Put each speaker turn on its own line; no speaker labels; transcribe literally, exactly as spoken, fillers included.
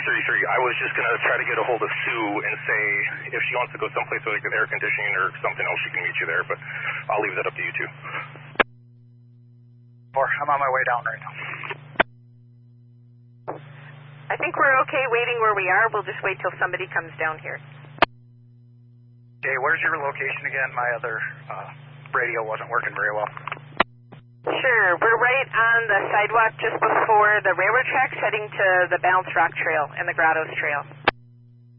thirty-three. I was just going to try to get a hold of Sue and say if she wants to go someplace with like air conditioning or something else, she can meet you there, but I'll leave that up to you two.
Or I'm on my way down right now.
I think we're okay waiting where we are. We'll just wait till somebody comes down here.
Okay, where's your location again? My other uh, radio wasn't working very well.
Sure, we're right on the sidewalk just before the railroad tracks heading to the Balance Rock Trail and the Grottoes Trail.